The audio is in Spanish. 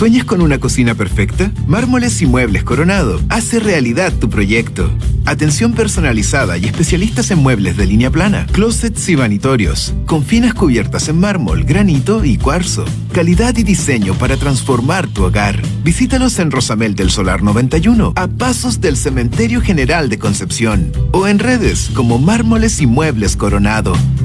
¿Sueñas con una cocina perfecta? Mármoles y Muebles Coronado hace realidad tu proyecto. Atención personalizada y especialistas en muebles de línea plana, closets y vanitorios, con finas cubiertas en mármol, granito y cuarzo. Calidad y diseño para transformar tu hogar. Visítalos en Rosamel del Solar 91, a pasos del Cementerio General de Concepción, o en redes como Mármoles y Muebles Coronado.